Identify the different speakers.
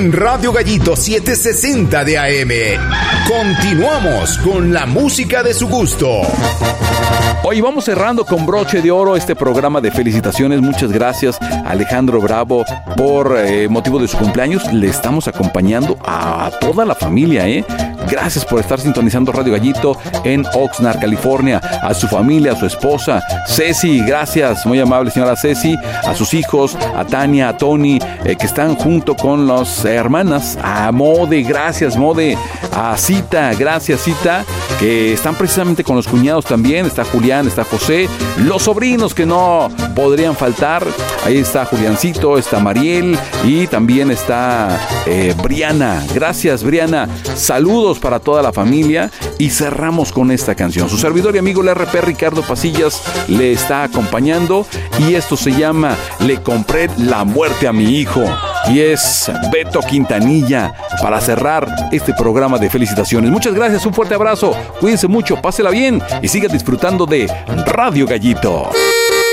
Speaker 1: en Radio Gallito 760 de AM. Continuamos con la música de su gusto.
Speaker 2: Hoy vamos cerrando con broche de oro este programa de felicitaciones. Muchas gracias a Alejandro Bravo por motivo de su cumpleaños. Le estamos acompañando a toda la familia, Gracias por estar sintonizando Radio Gallito en Oxnard, California. A su familia, a su esposa, Ceci, gracias, muy amable señora Ceci. A sus hijos, a Tania, a Tony, que están junto con las hermanas. A Mode, gracias Mode. A Cita, gracias Cita, que están precisamente con los cuñados también. Está Julián, está José. Los sobrinos que no podrían faltar. Ahí está Juliancito, está Mariel y también está Briana. Gracias Briana. Saludos para toda la familia y cerramos con esta canción. Su servidor y amigo el RP Ricardo Pasillas le está acompañando y esto se llama Le compré la muerte a mi hijo y es Beto Quintanilla para cerrar este programa de felicitaciones. Muchas gracias, un fuerte abrazo, cuídense mucho, pásela bien y sigan disfrutando de Radio Gallito.